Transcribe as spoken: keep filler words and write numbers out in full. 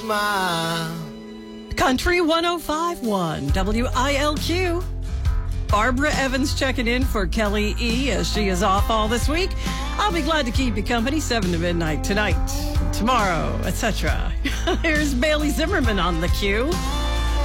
smile. Country one oh five point one, W I L Q. Barbara Evans checking in for Kelly E. as she is off all this week. I'll be glad to keep you company seven to midnight tonight, tomorrow, et cetera. Here's Bailey Zimmerman on the Q.